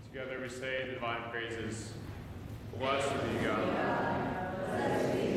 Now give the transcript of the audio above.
Together we say the divine praises. Blessed be God. Blessed be